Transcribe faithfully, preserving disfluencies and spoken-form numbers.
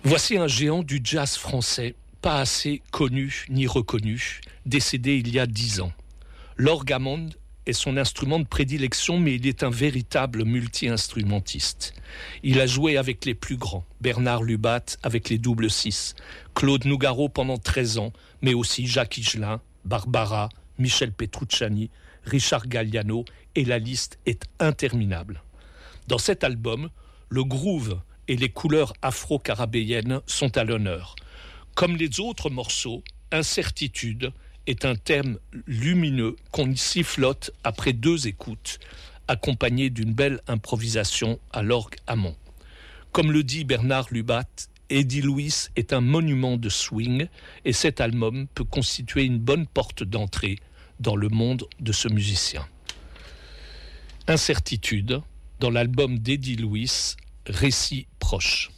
Voici un géant du jazz français, pas assez connu ni reconnu, décédé il y a dix ans. L'orgue Hammond est son instrument de prédilection, mais il est un véritable multi-instrumentiste. Il a joué avec les plus grands, Bernard Lubat avec les double six, Claude Nougaro pendant treize ans, mais aussi Jacques Higelin, Barbara, Michel Petrucciani, Richard Galliano, et la liste est interminable. Dans cet album, le groove et les couleurs afro-carabéennes sont à l'honneur. Comme les autres morceaux, Incertitude est un thème lumineux qu'on sifflote après deux écoutes, accompagné d'une belle improvisation à l'orgue Hammond. Comme le dit Bernard Lubat, Eddie Lewis est un monument de swing et cet album peut constituer une bonne porte d'entrée dans le monde de ce musicien. Incertitude, dans l'album d'Eddie Lewis, Récit proche.